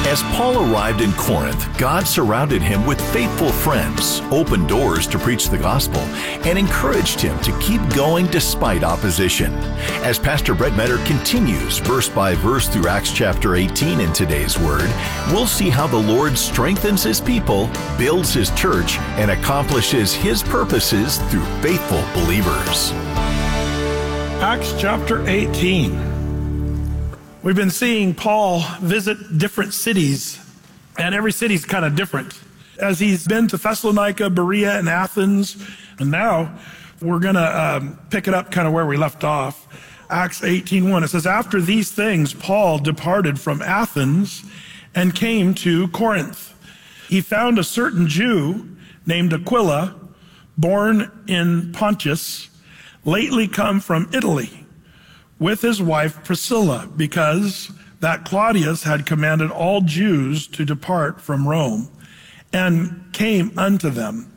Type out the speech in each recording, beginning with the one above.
As Paul arrived in Corinth, God surrounded him with faithful friends, opened doors to preach the gospel, and encouraged him to keep going despite opposition. As Pastor Brett Metter continues verse by verse through Acts chapter 18 in today's Word, we'll see how the Lord strengthens His people, builds His church, and accomplishes His purposes through faithful believers. Acts chapter 18. We've been seeing Paul visit different cities, and every city's kind of different. As he's been to Thessalonica, Berea, and Athens, and now we're going to pick it up kind of where we left off. Acts 18:1, it says, "After these things, Paul departed from Athens and came to Corinth. He found a certain Jew named Aquila, born in Pontus, lately come from Italy, with his wife Priscilla, because that Claudius had commanded all Jews to depart from Rome, and came unto them.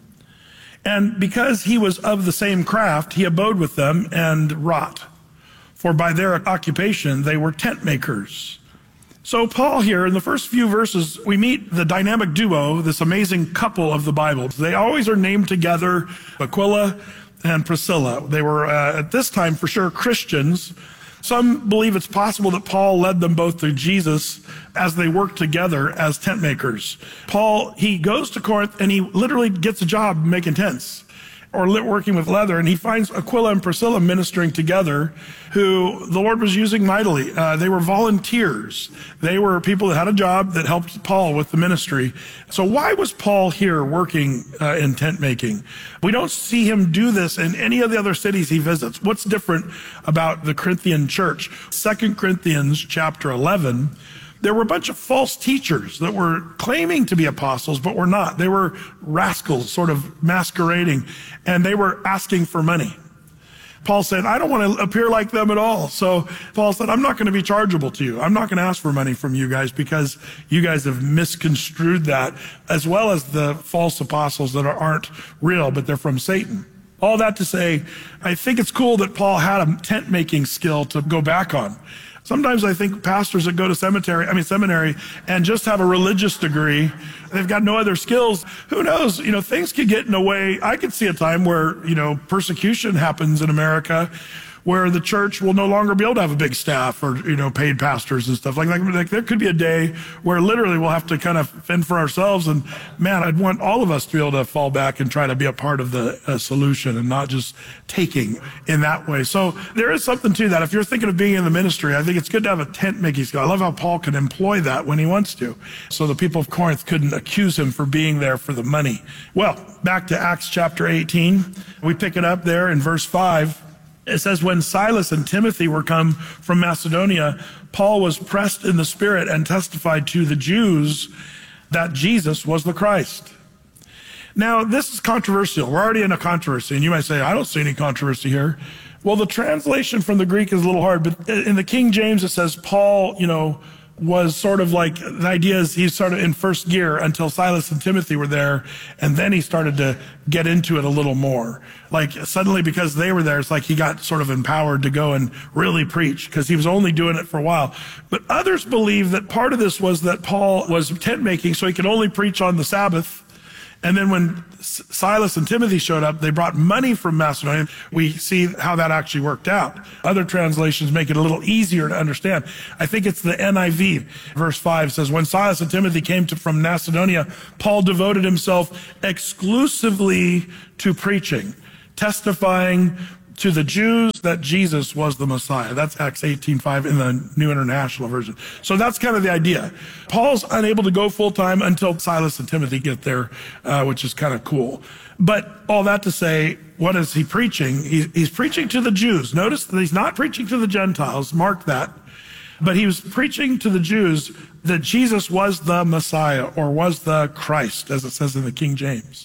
And because he was of the same craft, he abode with them and wrought. For by their occupation they were tent makers." So Paul here, in the first few verses, we meet the dynamic duo, this amazing couple of the Bible. They always are named together, Aquila and Priscilla. They were, at this time, for sure, Christians. Some believe it's possible that Paul led them both to Jesus as they worked together as tent makers. Paul, he goes to Corinth and he literally gets a job making tents or working with leather, and he finds Aquila and Priscilla ministering together, who the Lord was using mightily. They were volunteers. They were people that had a job that helped Paul with the ministry. So why was Paul here working in tent making? We don't see him do this in any of the other cities he visits. What's different about the Corinthian church? 2 Corinthians chapter 11, there were a bunch of false teachers that were claiming to be apostles, but were not. They were rascals, sort of masquerading, and they were asking for money. Paul said, I don't want to appear like them at all. So Paul said, I'm not going to be chargeable to you. I'm not going to ask for money from you guys because you guys have misconstrued that, as well as the false apostles that aren't real, but they're from Satan. All that to say, I think it's cool that Paul had a tent making skill to go back on. Sometimes I think pastors that go to seminary and just have a religious degree, they've got no other skills. Who knows? Things could get in the way. I could see a time where, persecution happens in America, where the church will no longer be able to have a big staff or, paid pastors and stuff like that. Like there could be a day where literally we'll have to kind of fend for ourselves. And man, I'd want all of us to be able to fall back and try to be a part of the solution and not just taking in that way. So there is something to that. If you're thinking of being in the ministry, I think it's good to have a tent making skill. I love how Paul can employ that when he wants to. So the people of Corinth couldn't accuse him for being there for the money. Well, back to Acts chapter 18. We pick it up there in verse 5. It says, when Silas and Timothy were come from Macedonia, Paul was pressed in the Spirit and testified to the Jews that Jesus was the Christ. Now, this is controversial. We're already in a controversy, and you might say, I don't see any controversy here. Well, the translation from the Greek is a little hard, but in the King James, it says Paul, was sort of like, the idea is he started in first gear until Silas and Timothy were there, and then he started to get into it a little more. Like suddenly, because they were there, it's like he got sort of empowered to go and really preach, because he was only doing it for a while. But others believe that part of this was that Paul was tent making, so he could only preach on the Sabbath. And then when Silas and Timothy showed up, they brought money from Macedonia. We see how that actually worked out. Other translations make it a little easier to understand. I think it's the NIV. Verse 5 says, when Silas and Timothy came from Macedonia, Paul devoted himself exclusively to preaching, testifying to the Jews that Jesus was the Messiah. That's Acts 18:5 in the New International Version. So that's kind of the idea. Paul's unable to go full time until Silas and Timothy get there, which is kind of cool. But all that to say, what is he preaching? He's preaching to the Jews. Notice that he's not preaching to the Gentiles. Mark that. But he was preaching to the Jews that Jesus was the Messiah, or was the Christ, as it says in the King James.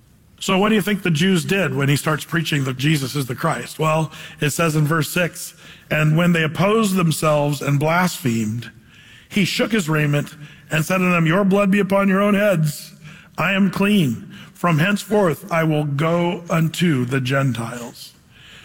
So what do you think the Jews did when he starts preaching that Jesus is the Christ? Well, it says in verse 6, and when they opposed themselves and blasphemed, he shook his raiment and said unto them, your blood be upon your own heads. I am clean. From henceforth I will go unto the Gentiles.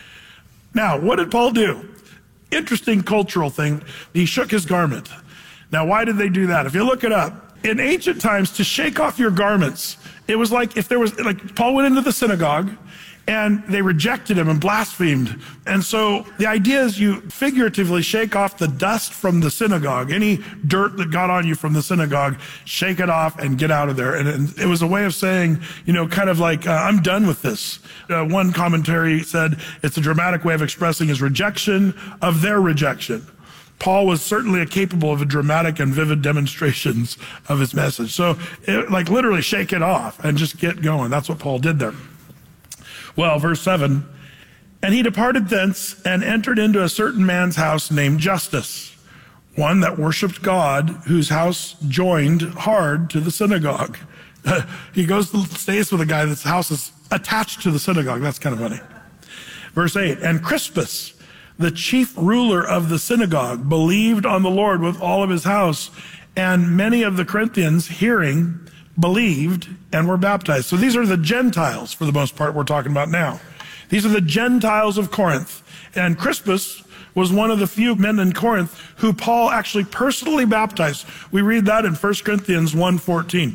Now, what did Paul do? Interesting cultural thing. He shook his garment. Now, why did they do that? If you look it up, in ancient times, to shake off your garments, it was like if there was, like Paul went into the synagogue and they rejected him and blasphemed. And so the idea is you figuratively shake off the dust from the synagogue, any dirt that got on you from the synagogue, shake it off and get out of there. And it was a way of saying, kind of like, I'm done with this. One commentary said it's a dramatic way of expressing his rejection of their rejection. Paul was certainly capable of a dramatic and vivid demonstrations of his message. So literally shake it off and just get going. That's what Paul did there. Well, verse 7, and he departed thence and entered into a certain man's house named Justus, one that worshiped God, whose house joined hard to the synagogue. He stays with a guy that's house is attached to the synagogue. That's kind of funny. Verse 8, and Crispus, the chief ruler of the synagogue, believed on the Lord with all of his house, and many of the Corinthians, hearing, believed and were baptized. So these are the Gentiles, for the most part, we're talking about now. These are the Gentiles of Corinth. And Crispus was one of the few men in Corinth who Paul actually personally baptized. We read that in 1 Corinthians 1:14.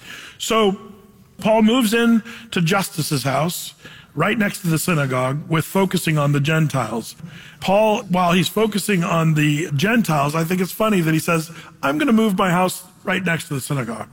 So Paul moves in to Justus's house, right next to the synagogue, with focusing on the Gentiles. Paul, while he's focusing on the Gentiles, I think it's funny that he says, I'm going to move my house right next to the synagogue.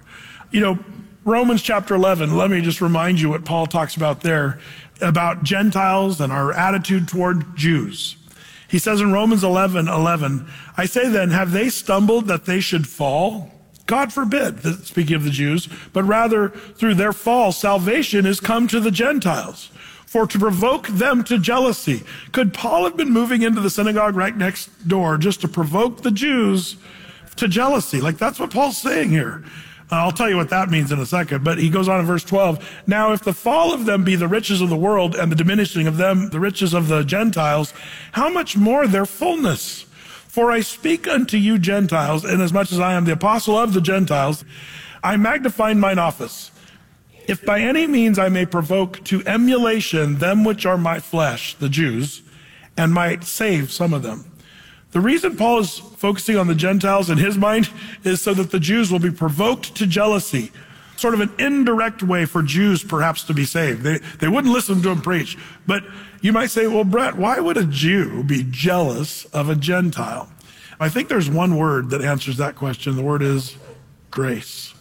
Romans chapter 11, let me just remind you what Paul talks about there, about Gentiles and our attitude toward Jews. He says in Romans 11:11, I say then, have they stumbled that they should fall? God forbid, speaking of the Jews, but rather through their fall, salvation is come to the Gentiles, for to provoke them to jealousy. Could Paul have been moving into the synagogue right next door just to provoke the Jews to jealousy? That's what Paul's saying here. I'll tell you what that means in a second, but he goes on in verse 12. Now, if the fall of them be the riches of the world and the diminishing of them the riches of the Gentiles, how much more their fullness? For I speak unto you Gentiles, inasmuch as I am the apostle of the Gentiles, I magnify mine office. If by any means I may provoke to emulation them which are my flesh, the Jews, and might save some of them. The reason Paul is focusing on the Gentiles in his mind is so that the Jews will be provoked to jealousy, sort of an indirect way for Jews perhaps to be saved. They wouldn't listen to him preach. But you might say, well, Brett, why would a Jew be jealous of a Gentile? I think there's one word that answers that question. The word is grace.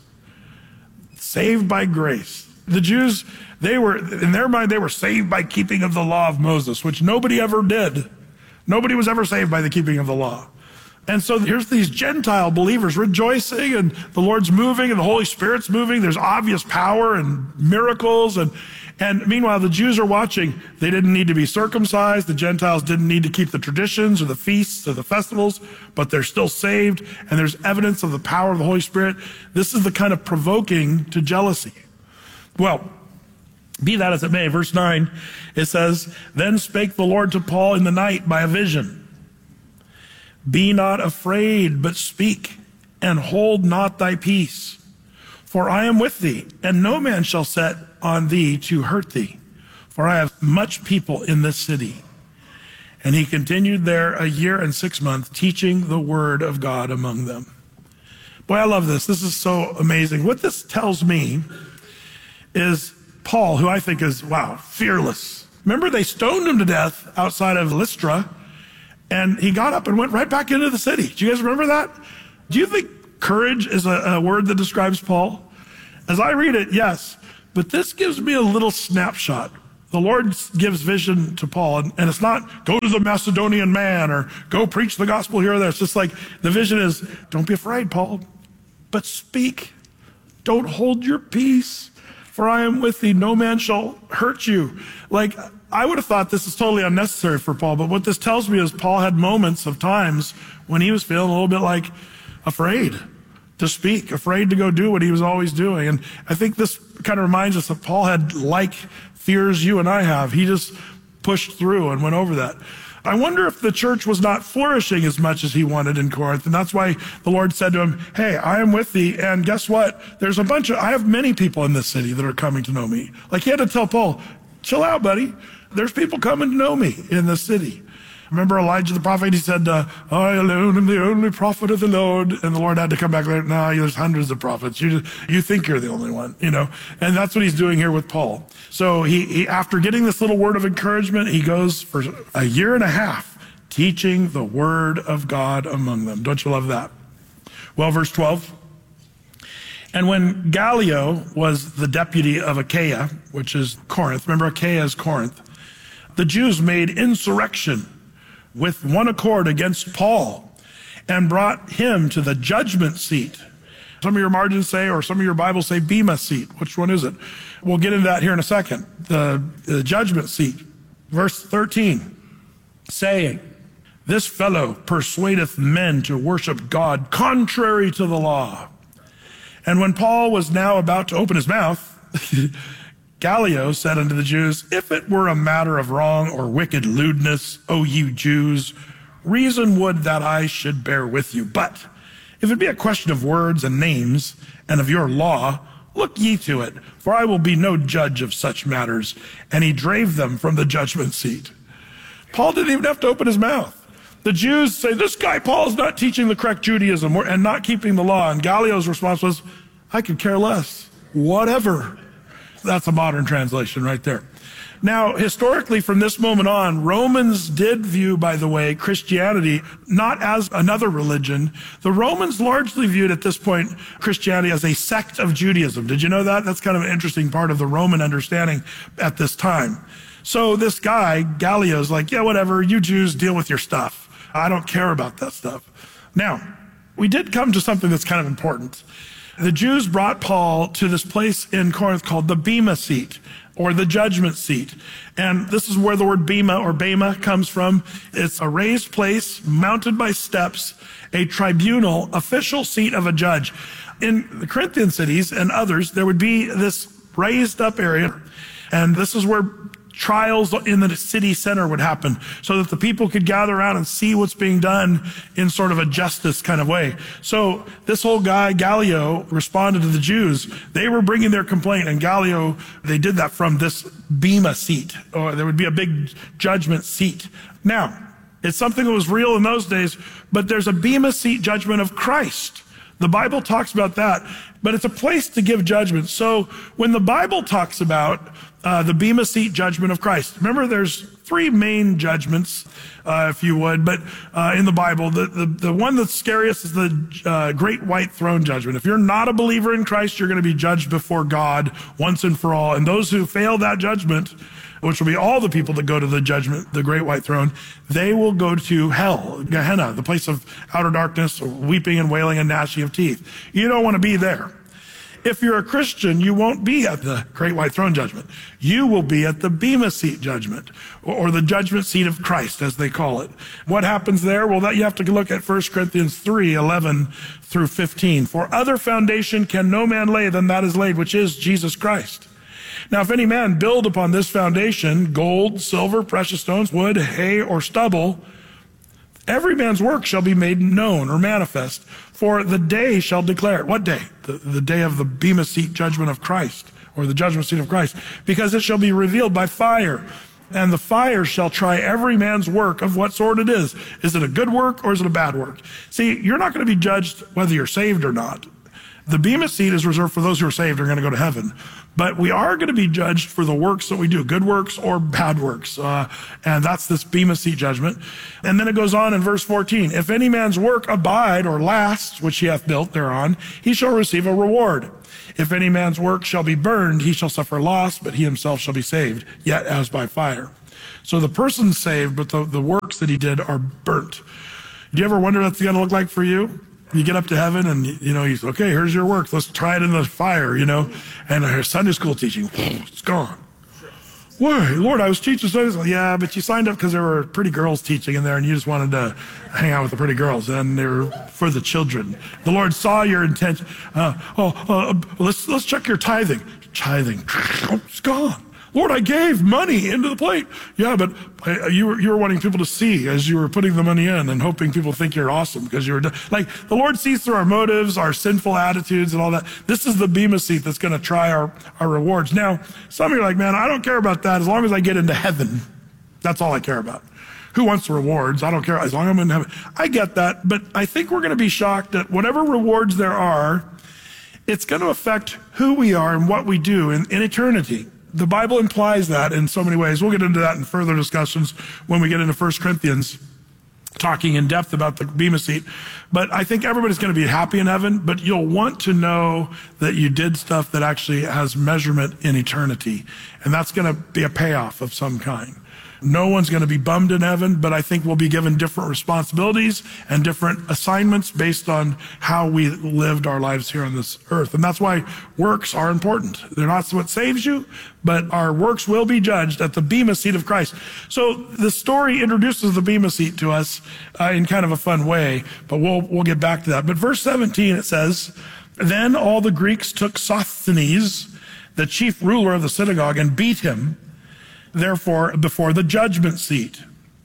Saved by grace. The Jews, in their mind, they were saved by keeping of the law of Moses, which nobody ever did. Nobody was ever saved by the keeping of the law. And so here's these Gentile believers rejoicing, and the Lord's moving and the Holy Spirit's moving. There's obvious power and miracles. And meanwhile, the Jews are watching. They didn't need to be circumcised. The Gentiles didn't need to keep the traditions or the feasts or the festivals, but they're still saved. And there's evidence of the power of the Holy Spirit. This is the kind of provoking to jealousy. Well, be that as it may, verse 9, it says, Then spake the Lord to Paul in the night by a vision. Be not afraid, but speak, and hold not thy peace. For I am with thee, and no man shall set on thee to hurt thee. For I have much people in this city. And he continued there 1 year and 6 months, teaching the word of God among them. Boy, I love this. This is so amazing. What this tells me is Paul, who I think is, fearless. Remember, they stoned him to death outside of Lystra, and he got up and went right back into the city. Do you guys remember that? Do you think courage is a word that describes Paul? As I read it, yes. But this gives me a little snapshot. The Lord gives vision to Paul, and it's not go to the Macedonian man or go preach the gospel here or there. It's just like the vision is, don't be afraid, Paul, but speak. Don't hold your peace. For I am with thee, no man shall hurt you. I would have thought this is totally unnecessary for Paul, but what this tells me is Paul had moments of times when he was feeling a little bit afraid to speak, afraid to go do what he was always doing. And I think this kind of reminds us that Paul had fears you and I have. He just pushed through and went over that. I wonder if the church was not flourishing as much as he wanted in Corinth. And that's why the Lord said to him, hey, I am with thee. And guess what? I have many people in this city that are coming to know me. He had to tell Paul, chill out, buddy. There's people coming to know me in this city. Remember Elijah the prophet? He said, I alone am the only prophet of the Lord. And the Lord had to come back later. No, there's hundreds of prophets. You think you're the only one, And that's what he's doing here with Paul. So he after getting this little word of encouragement, he goes for a year and a half teaching the word of God among them. Don't you love that? Well, verse 12. And when Gallio was the deputy of Achaia, which is Corinth, remember Achaia is Corinth, the Jews made insurrection with one accord against Paul and brought him to the judgment seat. Some of your margins say, or some of your Bibles say Bema seat. Which one is it? We'll get into that here in a second. The judgment seat. Verse 13, saying, this fellow persuadeth men to worship God contrary to the law. And when Paul was now about to open his mouth, Gallio said unto the Jews, if it were a matter of wrong or wicked lewdness, O you Jews, reason would that I should bear with you. But if it be a question of words and names and of your law, look ye to it, for I will be no judge of such matters. And he drave them from the judgment seat. Paul didn't even have to open his mouth. The Jews say, this guy Paul's not teaching the correct Judaism and not keeping the law. And Gallio's response was, I could care less. Whatever. That's a modern translation right there. Now, historically, from this moment on, Romans did view, by the way, Christianity not as another religion. The Romans largely viewed at this point Christianity as a sect of Judaism. Did you know that? That's kind of an interesting part of the Roman understanding at this time. So this guy, Gallio, is like, yeah, whatever, you Jews deal with your stuff. I don't care about that stuff. Now, we did come to something that's kind of important. The Jews brought Paul to this place in Corinth called the Bema seat, or the judgment seat. And this is where the word Bema or Bema comes from. It's a raised place mounted by steps, a tribunal, official seat of a judge. In the Corinthian cities and others, there would be this raised up area, and this is where trials in the city center would happen so that the people could gather around and see what's being done in sort of a justice kind of way. So this whole guy, Gallio, responded to the Jews. They were bringing their complaint, and Gallio, they did that from this Bema seat, or there would be a big judgment seat. Now, it's something that was real in those days, but there's a Bema seat judgment of Christ. The Bible talks about that, but it's a place to give judgment. So when the Bible talks about the Bema seat judgment of Christ, remember there's three main judgments, if you would, but in the Bible, the one that's scariest is the great white throne judgment. If you're not a believer in Christ, you're going to be judged before God once and for all. And those who fail that judgment, which will be all the people that go to the judgment, the great white throne, they will go to hell, Gehenna, the place of outer darkness, weeping and wailing and gnashing of teeth. You don't want to be there. If you're a Christian, you won't be at the great white throne judgment. You will be at the Bema seat judgment, or the judgment seat of Christ, as they call it. What happens there? Well, that you have to look at 1 Corinthians 3:11 through 15. For other foundation can no man lay than that is laid, which is Jesus Christ. Now, if any man build upon this foundation, gold, silver, precious stones, wood, hay, or stubble, every man's work shall be made known or manifest, for the day shall declare it. What day? The day of the Bema seat judgment of Christ, or the judgment seat of Christ, because it shall be revealed by fire. And the fire shall try every man's work of what sort it is. Is it a good work or is it a bad work? See, you're not going to be judged whether you're saved or not. The Bema seat is reserved for those who are saved, are going to go to heaven. But we are going to be judged for the works that we do, good works or bad works. And that's this Bema seat judgment. And then it goes on in verse 14. If any man's work abide or last, which he hath built thereon, he shall receive a reward. If any man's work shall be burned, he shall suffer loss, but he himself shall be saved, yet as by fire. So the person's saved, but the works that he did are burnt. Do you ever wonder what that's going to look like for you? You get up to heaven and, he's, okay, here's your work. Let's try it in the fire, And her Sunday school teaching, it's gone. Why, Lord, I was teaching Sunday school. Yeah, but you signed up because there were pretty girls teaching in there and you just wanted to hang out with the pretty girls, and they were for the children. The Lord saw your intention. Let's check your tithing. Tithing, it's gone. Lord, I gave money into the plate. Yeah, but you were wanting people to see as you were putting the money in and hoping people think you're awesome because you were like, the Lord sees through our motives, our sinful attitudes and all that. This is the Bema seat that's going to try our rewards. Now, some of you are like, man, I don't care about that as long as I get into heaven. That's all I care about. Who wants the rewards? I don't care, as long as I'm in heaven. I get that, but I think we're going to be shocked that whatever rewards there are, it's going to affect who we are and what we do in eternity. The Bible implies that in so many ways. We'll get into that in further discussions when we get into 1 Corinthians, talking in depth about the Bema Seat. But I think everybody's going to be happy in heaven, but you'll want to know that you did stuff that actually has measurement in eternity. And that's going to be a payoff of some kind. No one's going to be bummed in heaven, but I think we'll be given different responsibilities and different assignments based on how we lived our lives here on this earth. And that's why works are important. They're not what saves you, but our works will be judged at the Bema Seat of Christ. So the story introduces the Bema Seat to us in kind of a fun way, but we'll get back to that. But verse 17, it says, "Then all the Greeks took Sosthenes, the chief ruler of the synagogue, and beat him, therefore, before the judgment seat.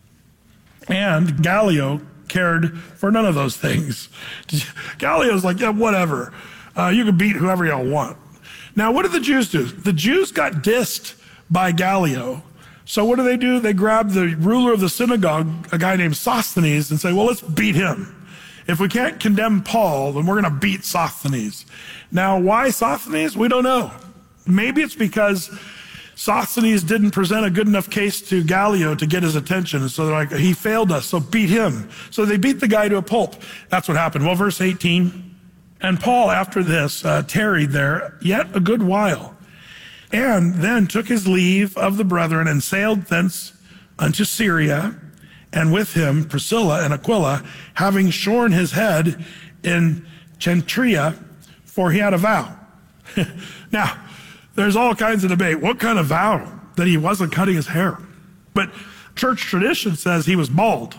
And Gallio cared for none of those things." Gallio's like, yeah, whatever. You can beat whoever y'all want. Now, what did the Jews do? The Jews got dissed by Gallio. So what do? They grab the ruler of the synagogue, a guy named Sosthenes, and say, well, let's beat him. If we can't condemn Paul, then we're going to beat Sosthenes. Now, why Sosthenes? We don't know. Maybe it's because Sosthenes didn't present a good enough case to Gallio to get his attention. And so they're like, he failed us, so beat him. So they beat the guy to a pulp. That's what happened. Well, verse 18, "And Paul after this tarried there yet a good while, and then took his leave of the brethren and sailed thence unto Syria, and with him Priscilla and Aquila, having shorn his head in Cenchrea, for he had a vow." Now, there's all kinds of debate. What kind of vow? That he wasn't cutting his hair. But church tradition says he was bald.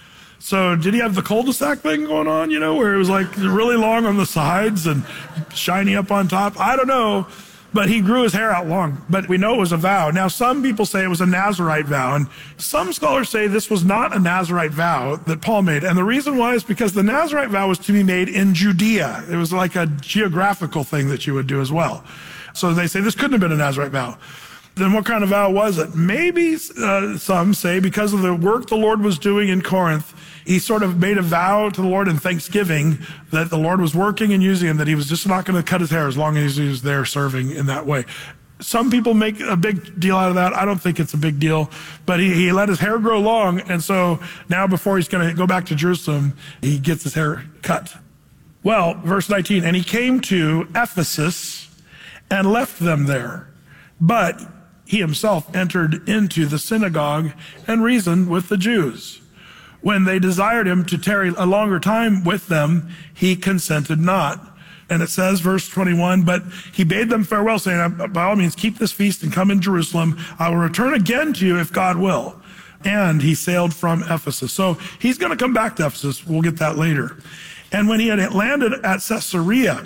So did he have the cul-de-sac thing going on, where it was like really long on the sides and shiny up on top? I don't know. But he grew his hair out long. But we know it was a vow. Now, some people say it was a Nazirite vow. And some scholars say this was not a Nazirite vow that Paul made. And the reason why is because the Nazirite vow was to be made in Judea. It was like a geographical thing that you would do as well. So they say this couldn't have been a Nazirite vow. Then what kind of vow was it? Maybe some say because of the work the Lord was doing in Corinth, he sort of made a vow to the Lord in thanksgiving that the Lord was working and using him, that he was just not going to cut his hair as long as he was there serving in that way. Some people make a big deal out of that. I don't think it's a big deal, but he let his hair grow long. And so now before he's going to go back to Jerusalem, he gets his hair cut. Well, verse 19, "And he came to Ephesus and left them there. But he himself entered into the synagogue and reasoned with the Jews. When they desired him to tarry a longer time with them, he consented not." And it says, verse 21, "But he bade them farewell, saying, by all means, keep this feast and come in Jerusalem. I will return again to you if God will." And he sailed from Ephesus. So he's going to come back to Ephesus. We'll get that later. "And when he had landed at Caesarea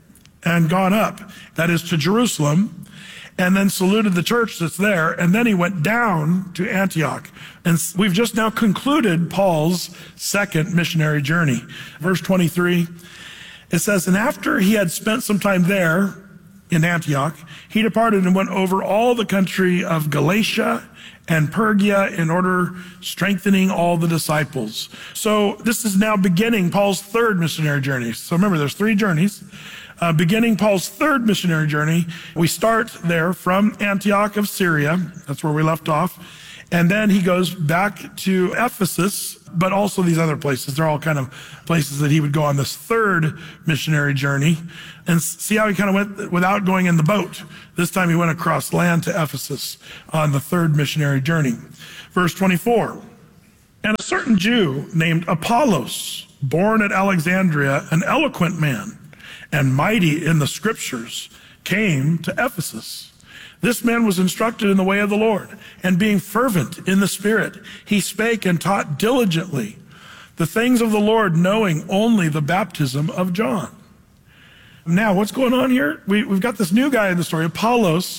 and gone up, that is to Jerusalem, and then saluted the church that's there, and then he went down to Antioch." And we've just now concluded Paul's second missionary journey. Verse 23, it says, "And after he had spent some time there in Antioch, he departed and went over all the country of Galatia and Phrygia in order strengthening all the disciples." So this is now beginning Paul's third missionary journey. So remember, there's 3 journeys. Beginning Paul's third missionary journey, we start there from Antioch of Syria. That's where we left off. And then he goes back to Ephesus, but also these other places. They're all kind of places that he would go on this third missionary journey. And see how he kind of went without going in the boat. This time he went across land to Ephesus on the third missionary journey. Verse 24, "And a certain Jew named Apollos, born at Alexandria, an eloquent man, and mighty in the scriptures, came to Ephesus. This man was instructed in the way of the Lord, and being fervent in the Spirit, he spake and taught diligently the things of the Lord, knowing only the baptism of John." Now, what's going on here? We've got this new guy in the story, Apollos,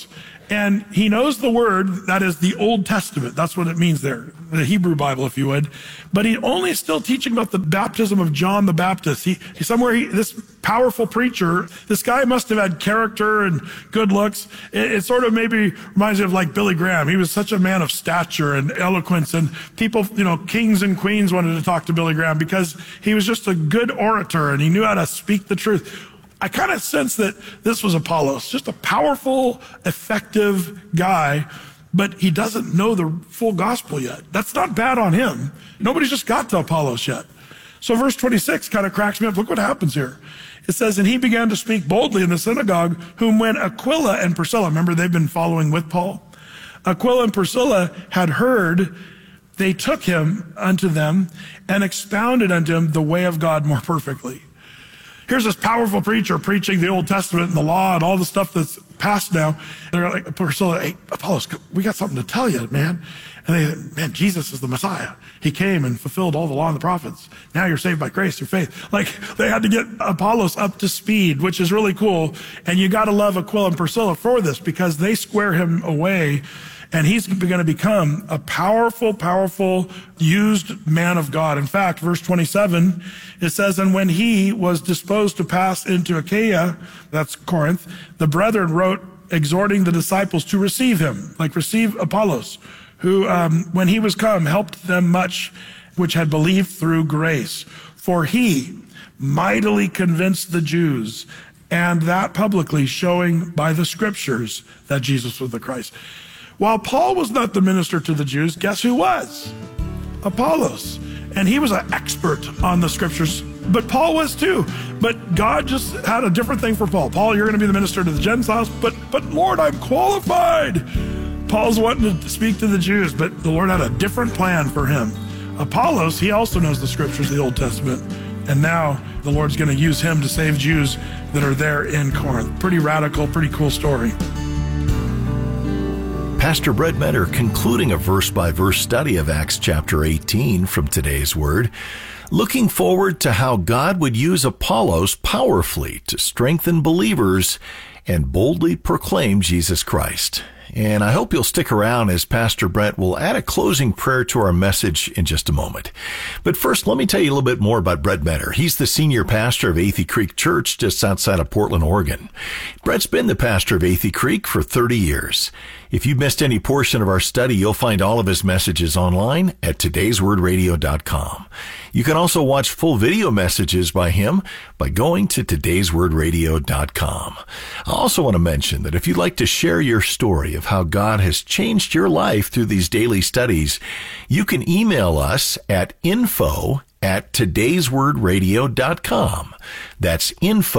And he knows the word that is the Old Testament. That's what it means there, the Hebrew Bible, if you would. But he only is still teaching about the baptism of John the Baptist. This powerful preacher, this guy must have had character and good looks. It sort of maybe reminds me of like Billy Graham. He was such a man of stature and eloquence, and people, kings and queens wanted to talk to Billy Graham because he was just a good orator and he knew how to speak the truth. I kind of sense that this was Apollos, just a powerful, effective guy, but he doesn't know the full gospel yet. That's not bad on him. Nobody's just got to Apollos yet. So verse 26 kind of cracks me up. Look what happens here. It says, and he began to speak boldly in the synagogue, whom when Aquila and Priscilla, remember they've been following with Paul? Aquila and Priscilla had heard, they took him unto them and expounded unto him the way of God more perfectly. Here's this powerful preacher preaching the Old Testament and the law and all the stuff that's past now. They're like, Priscilla, hey, Apollos, we got something to tell you, man. And man, Jesus is the Messiah. He came and fulfilled all the law and the prophets. Now you're saved by grace through faith. Like, they had to get Apollos up to speed, which is really cool. And you got to love Aquila and Priscilla for this, because they square him away. And he's going to become a powerful, powerful, used man of God. In fact, verse 27, it says, and when he was disposed to pass into Achaia, that's Corinth, the brethren wrote, exhorting the disciples to receive him, like receive Apollos, who, when he was come, helped them much, which had believed through grace. For he mightily convinced the Jews, and that publicly, showing by the scriptures that Jesus was the Christ. While Paul was not the minister to the Jews, guess who was? Apollos. And he was an expert on the scriptures, but Paul was too. But God just had a different thing for Paul. Paul, you're going to be the minister to the Gentiles, but Lord, I'm qualified. Paul's wanting to speak to the Jews, but the Lord had a different plan for him. Apollos, he also knows the scriptures, the Old Testament. And now the Lord's going to use him to save Jews that are there in Corinth. Pretty radical, pretty cool story. Pastor Brett Metter concluding a verse-by-verse study of Acts chapter 18 from today's Word, looking forward to how God would use Apollos powerfully to strengthen believers and boldly proclaim Jesus Christ. And I hope you'll stick around as Pastor Brett will add a closing prayer to our message in just a moment. But first, let me tell you a little bit more about Brett Metter. He's the senior pastor of Athey Creek Church just outside of Portland, Oregon. Brett's been the pastor of Athey Creek for 30 years. If you missed any portion of our study, you'll find all of his messages online at todayswordradio.com. You can also watch full video messages by him by going to todayswordradio.com. I also want to mention that if you'd like to share your story of how God has changed your life through these daily studies, you can email us at info@todayswordradio.com. That's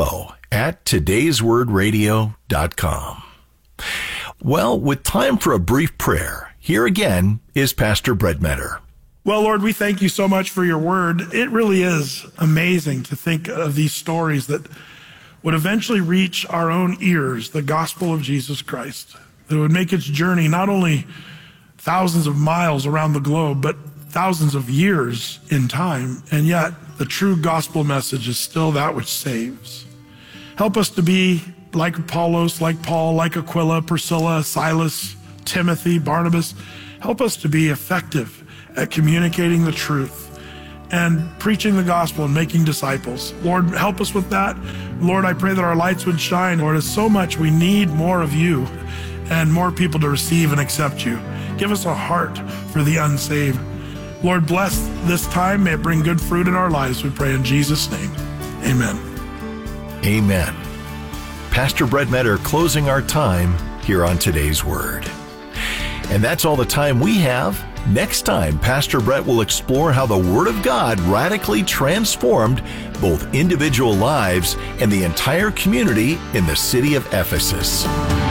info@todayswordradio.com. Well, with time for a brief prayer, here again is Pastor Brett Metter. Well, Lord, we thank you so much for your word. It really is amazing to think of these stories that would eventually reach our own ears, the gospel of Jesus Christ, that would make its journey not only thousands of miles around the globe, but thousands of years in time. And yet the true gospel message is still that which saves. Help us to be like Apollos, like Paul, like Aquila, Priscilla, Silas, Timothy, Barnabas. Help us to be effective at communicating the truth and preaching the gospel and making disciples. Lord, help us with that. Lord, I pray that our lights would shine. Lord, it's so much we need more of you and more people to receive and accept you. Give us a heart for the unsaved. Lord, bless this time. May it bring good fruit in our lives, we pray in Jesus' name. Amen. Amen. Pastor Brett Metter closing our time here on Today's Word. And that's all the time we have. Next time, Pastor Brett will explore how the Word of God radically transformed both individual lives and the entire community in the city of Ephesus.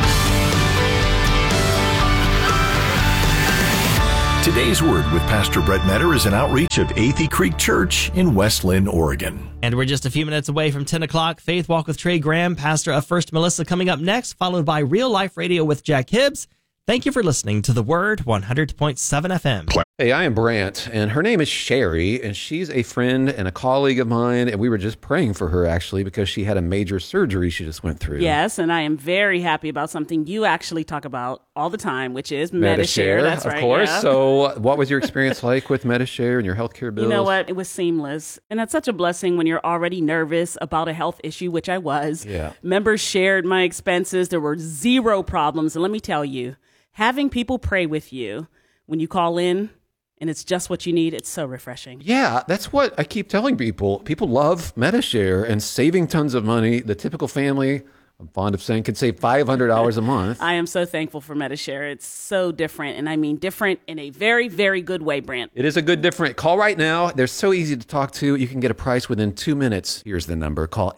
Today's Word with Pastor Brett Metter is an outreach of Athey Creek Church in West Linn, Oregon. And we're just a few minutes away from 10 o'clock. Faith Walk with Trey Graham, pastor of First Melissa, coming up next, followed by Real Life Radio with Jack Hibbs. Thank you for listening to The Word 100.7 FM. Hey, I am Brant, and her name is Sherry, and she's a friend and a colleague of mine, and we were just praying for her, actually, because she had a major surgery she just went through. Yes, and I am very happy about something you actually talk about all the time, which is Medi-Share. That's right, of course. Yeah. So what was your experience like with Medi-Share and your healthcare bills? You know what? It was seamless. And that's such a blessing when you're already nervous about a health issue, which I was. Yeah. Members shared my expenses. There were zero problems. And let me tell you, having people pray with you when you call in, and it's just what you need, it's so refreshing. Yeah, that's what I keep telling people. People love Medi-Share and saving tons of money. The typical family, I'm fond of saying, could save $500 a month. I am so thankful for Medi-Share. It's so different, and I mean different in a very, very good way, Brant. It is a good different. Call right now. They're so easy to talk to. You can get a price within 2 minutes. Here's the number. Call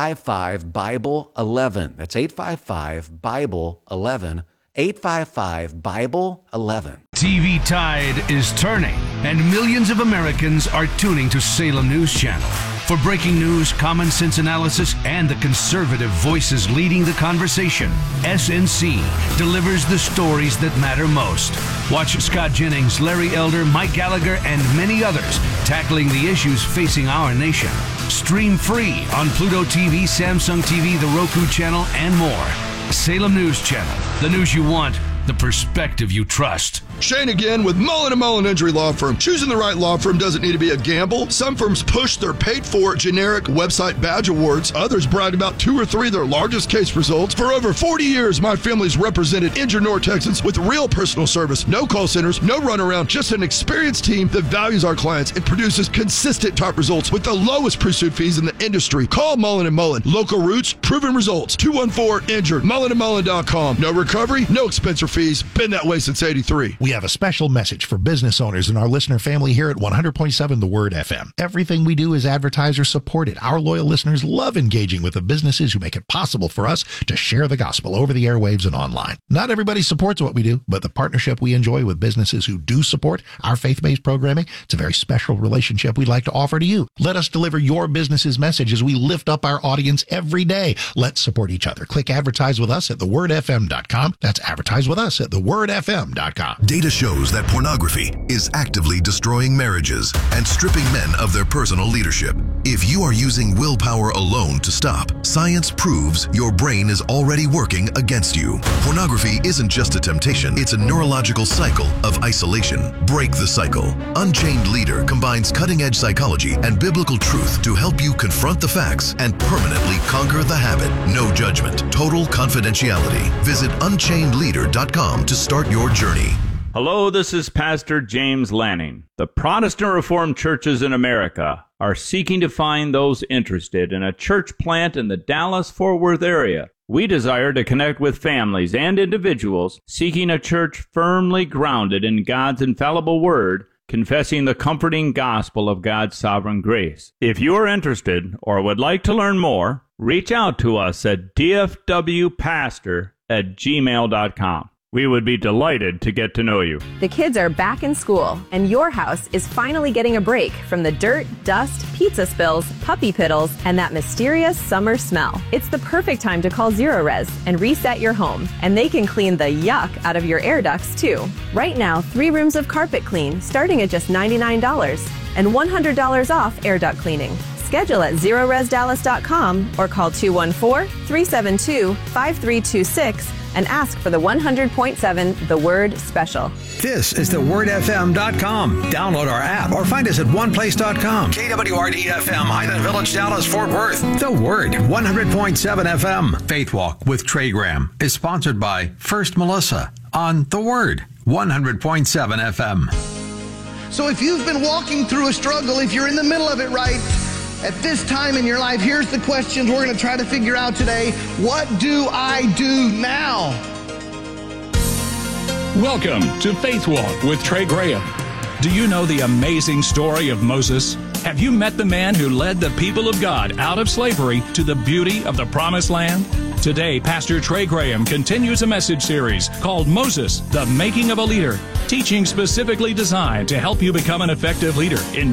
855-BIBLE-11. That's 855-BIBLE-11. 855-BIBLE-11. TV tide is turning, and millions of Americans are tuning to Salem News Channel. For breaking news, common sense analysis, and the conservative voices leading the conversation, SNC delivers the stories that matter most. Watch Scott Jennings, Larry Elder, Mike Gallagher, and many others tackling the issues facing our nation. Stream free on Pluto TV, Samsung TV, the Roku channel, and more. Salem News Channel, the news you want, the perspective you trust. Shane again with Mullen & Mullen Injury Law Firm. Choosing the right law firm doesn't need to be a gamble. Some firms push their paid-for generic website badge awards. Others brag about 2 or 3 of their largest case results. For over 40 years, my family's represented injured North Texans with real personal service. No call centers, no runaround, just an experienced team that values our clients and produces consistent top results with the lowest pursuit fees in the industry. Call Mullen & Mullen. Local roots, proven results. 214-INJURED. MullenandMullen.com. No recovery, no expense or fees. Been that way since '83. We have a special message for business owners and our listener family here at 100.7 The Word FM. Everything we do is advertiser supported. Our loyal listeners love engaging with the businesses who make it possible for us to share the gospel over the airwaves and online. Not everybody supports what we do, but the partnership we enjoy with businesses who do support our faith-based programming, it's a very special relationship we'd like to offer to you. Let us deliver your business's message as we lift up our audience every day. Let's support each other. Click advertise with us at thewordfm.com. That's advertise with us at thewordfm.com. Data shows that pornography is actively destroying marriages and stripping men of their personal leadership. If you are using willpower alone to stop, science proves your brain is already working against you. Pornography isn't just a temptation, it's a neurological cycle of isolation. Break the cycle. Unchained Leader combines cutting-edge psychology and biblical truth to help you confront the facts and permanently conquer the habit. No judgment, total confidentiality. Visit unchainedleader.com to start your journey. Hello, this is Pastor James Lanning. The Protestant Reformed churches in America are seeking to find those interested in a church plant in the Dallas-Fort Worth area. We desire to connect with families and individuals seeking a church firmly grounded in God's infallible word, confessing the comforting gospel of God's sovereign grace. If you are interested or would like to learn more, reach out to us at dfwpastor@gmail.com. We would be delighted to get to know you. The kids are back in school, and your house is finally getting a break from the dirt, dust, pizza spills, puppy piddles, and that mysterious summer smell. It's the perfect time to call Zerorez and reset your home, and they can clean the yuck out of your air ducts, too. Right now, 3 rooms of carpet clean starting at just $99 and $100 off air duct cleaning. Schedule at ZerorezDallas.com or call 214-372-5326 and ask for the 100.7 The Word Special. This is thewordfm.com. Download our app or find us at oneplace.com. KWRD-FM, Highland Village, Dallas, Fort Worth. The Word, 100.7 FM. Faith Walk with Trey Graham is sponsored by First Melissa on The Word, 100.7 FM. So if you've been walking through a struggle, if you're in the middle of it right at this time in your life, here's the questions we're going to try to figure out today. What do I do now? Welcome to Faith Walk with Trey Graham. Do you know the amazing story of Moses? Have you met the man who led the people of God out of slavery to the beauty of the Promised Land? Today, Pastor Trey Graham continues a message series called Moses, the Making of a Leader, teaching specifically designed to help you become an effective leader in